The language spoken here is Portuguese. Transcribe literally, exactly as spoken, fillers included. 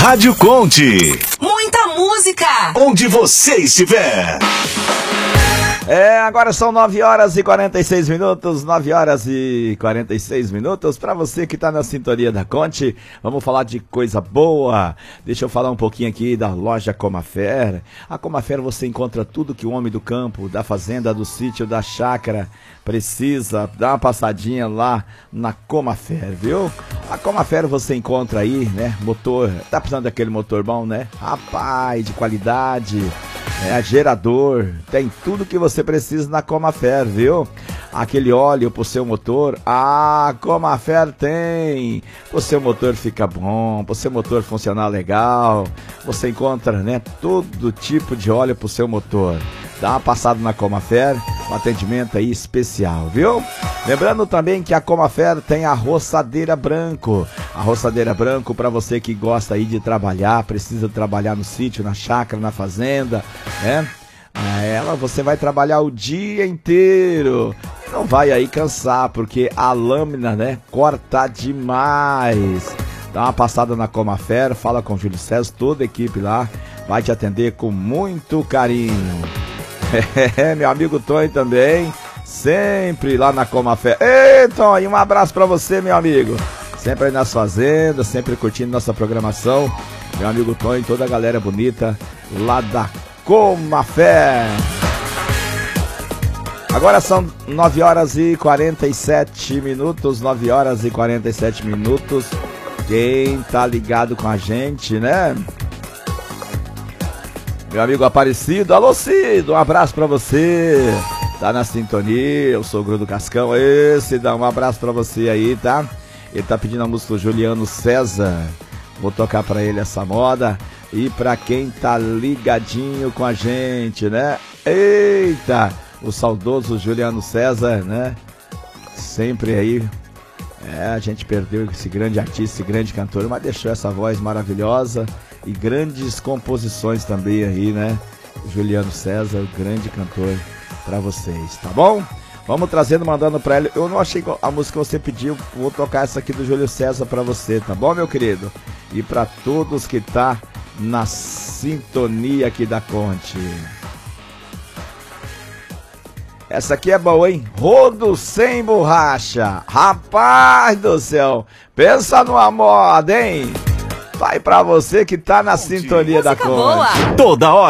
Rádio Conte. Muita música. Onde você estiver. É, agora são nove horas e quarenta e seis minutos, nove horas e quarenta e seis minutos. Para você que tá na sintonia da Conte, vamos falar de coisa boa. Deixa eu falar um pouquinho aqui da loja Comafer. A Comafer você encontra tudo que o homem do campo, da fazenda, do sítio, da chácara precisa. Dá uma passadinha lá na Comafer, viu? A Comafer você encontra aí, né? Motor, tá precisando daquele motor bom, né? Rapaz, de qualidade. É, gerador, tem tudo que você precisa na Comafer, viu? Aquele óleo pro seu motor, a Comafer tem. Pro seu motor fica bom, pro seu motor funcionar legal. Você encontra, né, todo tipo de óleo pro seu motor. Dá uma passada na Comafer, um atendimento aí especial, viu? Lembrando também que a Comafer tem a roçadeira branco. A roçadeira branco para você que gosta aí de trabalhar, precisa trabalhar no sítio, na chácara, na fazenda, né? Ela você vai trabalhar o dia inteiro. Não vai aí cansar, porque a lâmina, né, corta demais. Dá uma passada na Comafer, fala com o Júlio César, toda a equipe lá vai te atender com muito carinho. É, meu amigo Tony também, sempre lá na Comafer. Ei, Tony, um abraço pra você, meu amigo. Sempre aí nas fazendas, sempre curtindo nossa programação. Meu amigo Tony e toda a galera bonita lá da Comafer. Agora são nove horas e quarenta e sete minutos, nove horas e quarenta e sete minutos. Quem tá ligado com a gente, né? Meu amigo Aparecido, alô Cido, um abraço pra você. Tá na sintonia, o sogro do Cascão. Esse, dá um abraço pra você aí, tá? Ele tá pedindo a música do Juliano César. Vou tocar pra ele essa moda. E pra quem tá ligadinho com a gente, né? Eita, o saudoso Juliano César, né? Sempre aí. É, a gente perdeu esse grande artista, esse grande cantor, mas deixou essa voz maravilhosa. E grandes composições também aí, né? Juliano César, o grande cantor pra vocês, tá bom? Vamos trazendo, mandando pra ele. Eu não achei a música que você pediu, vou tocar essa aqui do Júlio César pra você, tá bom, meu querido? E pra todos que tá na sintonia aqui da Conte. Essa aqui é boa, hein? Rodo sem borracha. Rapaz do céu, pensa numa moda, hein? Vai pra você que tá na sintonia da Conte. Toda hora.